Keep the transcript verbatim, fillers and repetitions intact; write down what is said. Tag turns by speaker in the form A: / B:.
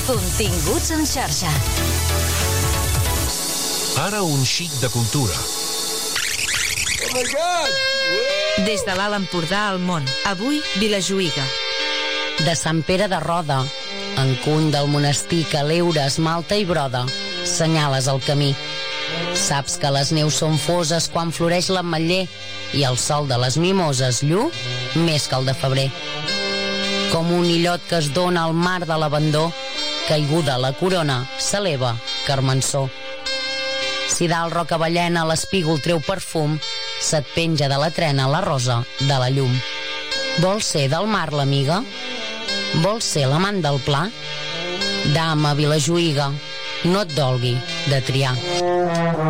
A: Continguts en xarxa.
B: Ara un xic de cultura.
C: Oh my God!
D: Des de l'Alt Empordà al món. Avui, Vilajuïga.
E: De Sant Pere de Roda, encun del monestir que l'Eure esmalta i broda, senyales el camí. Saps que les neus són foses quan floreix l'ametller i el sol de les mimoses llu més que el de febrer. Com un illot que es dona al mar de l'abandó, caiguda la corona s'eleva Carmençó. Si dalt Rocavallena l'espígol treu perfum, se't penja de la trena la rosa de la llum. Vols ser del mar l'amiga? Vols ser l'amant del pla? Dama Vilajuïga, no et dolgui de triar.